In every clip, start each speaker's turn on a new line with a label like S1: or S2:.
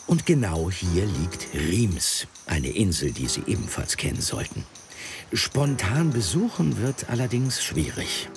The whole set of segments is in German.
S1: Und genau hier liegt Riems, eine Insel, die Sie ebenfalls kennen sollten. Spontan besuchen wird allerdings schwierig.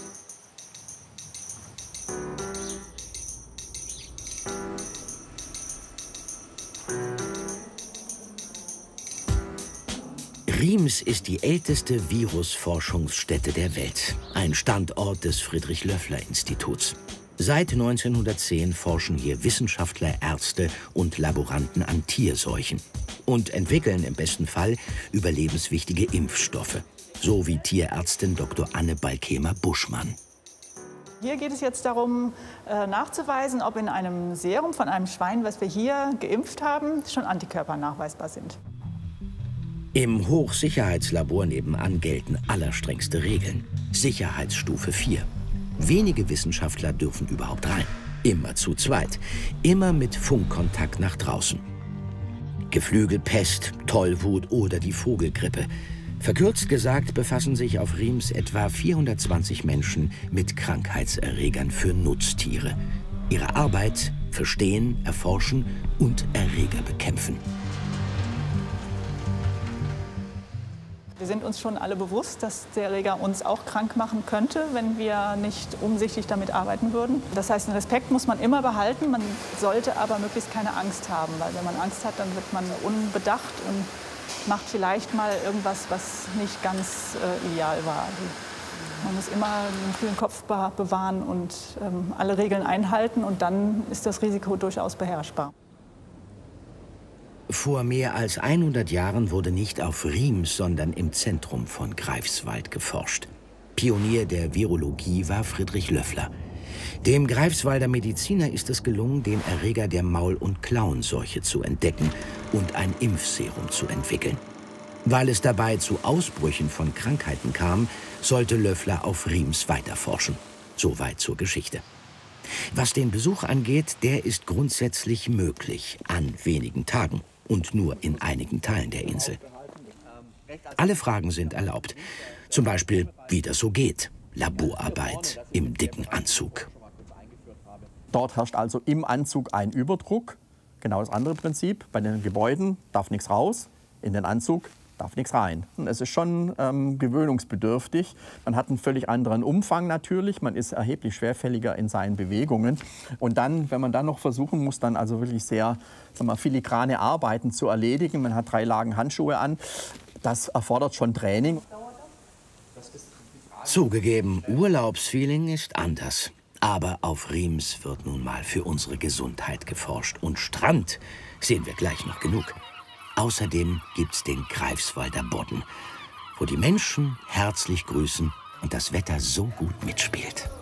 S1: Riems ist die älteste Virusforschungsstätte der Welt, ein Standort des Friedrich-Loeffler-Instituts. Seit 1910 forschen hier Wissenschaftler, Ärzte und Laboranten an Tierseuchen und entwickeln im besten Fall überlebenswichtige Impfstoffe, so wie Tierärztin Dr. Anne Balkemer-Buschmann.
S2: Hier geht es jetzt darum, nachzuweisen, ob in einem Serum von einem Schwein, was wir hier geimpft haben, schon Antikörper nachweisbar sind.
S1: Im Hochsicherheitslabor nebenan gelten allerstrengste Regeln. Sicherheitsstufe 4. Wenige Wissenschaftler dürfen überhaupt rein. Immer zu zweit. Immer mit Funkkontakt nach draußen. Geflügelpest, Tollwut oder die Vogelgrippe. Verkürzt gesagt befassen sich auf Riems etwa 420 Menschen mit Krankheitserregern für Nutztiere. Ihre Arbeit: verstehen, erforschen und Erreger bekämpfen.
S2: Wir sind uns schon alle bewusst, dass der Erreger uns auch krank machen könnte, wenn wir nicht umsichtig damit arbeiten würden. Das heißt, den Respekt muss man immer behalten, man sollte aber möglichst keine Angst haben, weil wenn man Angst hat, dann wird man unbedacht und macht vielleicht mal irgendwas, was nicht ganz ideal war. Man muss immer einen kühlen Kopf bewahren und alle Regeln einhalten, und dann ist das Risiko durchaus beherrschbar.
S1: Vor mehr als 100 Jahren wurde nicht auf Riems, sondern im Zentrum von Greifswald geforscht. Pionier der Virologie war Friedrich Loeffler. Dem Greifswalder Mediziner ist es gelungen, den Erreger der Maul- und Klauenseuche zu entdecken und ein Impfserum zu entwickeln. Weil es dabei zu Ausbrüchen von Krankheiten kam, sollte Loeffler auf Riems weiterforschen. Soweit zur Geschichte. Was den Besuch angeht, der ist grundsätzlich möglich, an wenigen Tagen. Und nur in einigen Teilen der Insel. Alle Fragen sind erlaubt. Zum Beispiel, wie das so geht. Laborarbeit im dicken Anzug.
S3: Dort herrscht also im Anzug ein Überdruck. Genau das andere Prinzip. Bei den Gebäuden darf nichts raus, in den Anzug darf nichts rein. Und es ist schon gewöhnungsbedürftig. Man hat einen völlig anderen Umfang natürlich. Man ist erheblich schwerfälliger in seinen Bewegungen. Und dann, wenn man dann noch versuchen muss, dann also wirklich sehr, sagen wir, filigrane Arbeiten zu erledigen. Man hat 3 Lagen Handschuhe an. Das erfordert schon Training.
S1: Zugegeben, Urlaubsfeeling ist anders. Aber auf Riems wird nun mal für unsere Gesundheit geforscht. Und Strand sehen wir gleich noch genug. Außerdem gibt's den Greifswalder Bodden, wo die Menschen herzlich grüßen und das Wetter so gut mitspielt.